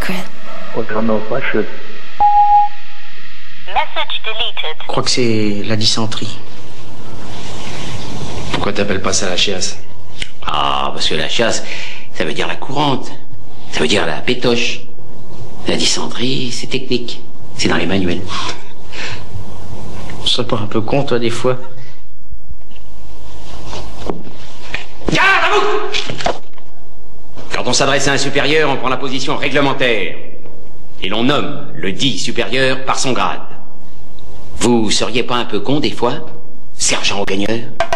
secret. Oh, I don't know if I should. Message deleted. Je crois que c'est la dysenterie. Pourquoi t'appelles pas ça la chiasse? Ah, parce que la chasse, ça veut dire la courante. Ça veut dire la pétoche. La dysenterie, c'est technique. C'est dans les manuels. Tu serais pas un peu con, toi, des fois? Garde à vous! Quand on s'adresse à un supérieur, on prend la position réglementaire. Et l'on nomme le dit supérieur par son grade. Vous seriez pas un peu con, des fois, sergent au gagneur?